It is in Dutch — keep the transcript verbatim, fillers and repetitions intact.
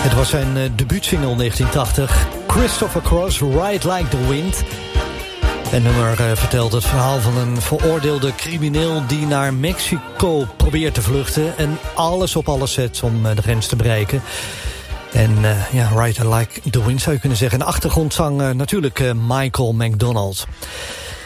Het was zijn uh, debuutsingle negentien tachtig. Christopher Cross, Ride Like the Wind. Het nummer uh, vertelt het verhaal van een veroordeelde crimineel die naar Mexico probeert te vluchten en alles op alles zet om uh, de grens te bereiken. En uh, ja, Ride Like the Wind zou je kunnen zeggen. En de achtergrond zang uh, natuurlijk uh, Michael McDonald.